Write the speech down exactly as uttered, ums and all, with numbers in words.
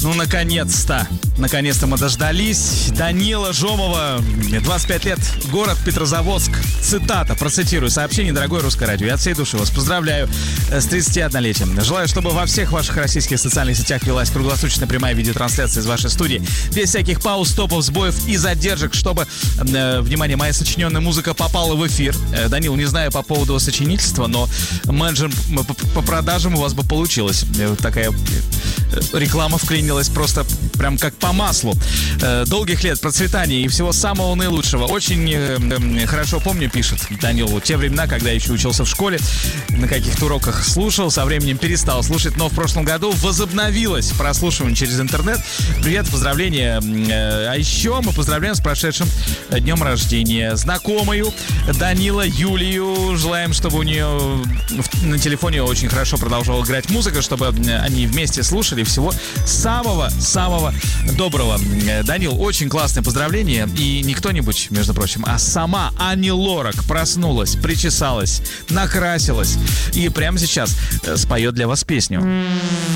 Ну, наконец-то. Наконец-то мы дождались. Данила Жомова, двадцать пять лет, город Петрозаводск. Цитата, процитирую сообщение: дорогое русское радио, я от всей души вас поздравляю с тридцатиоднолетием. Желаю, чтобы во всех ваших российских социальных сетях велась круглосуточная прямая видеотрансляция из вашей студии, без всяких пауз, стопов, сбоев и задержек, чтобы, э, внимание, моя сочиненная музыка попала в эфир. Э, Данил, не знаю по поводу сочинительства, но менеджер по, по продажам у вас бы получилось. Э, такая реклама вклинилась просто прям как по маслу. Э, долгих лет процветания и всего самого наилучшего. Очень э, хорошо помню, пишет Данил, вот те времена, когда я еще учился в школе, на каких-то уроках слушал, со временем перестал слушать, но в прошлом году возобновилось прослушивание через интернет. Привет, поздравления. Э, а еще мы поздравляем с прошедшим днем рождения знакомую Данила Юлию. Желаем, чтобы у нее на телефоне очень хорошо продолжала играть музыка, чтобы они вместе слушали. Всего самого-самого доброго. Данил, очень классное поздравление. И не кто-нибудь, между прочим, а сама Ани Лорак проснулась, причесалась, накрасилась и прямо сейчас споет для вас песню.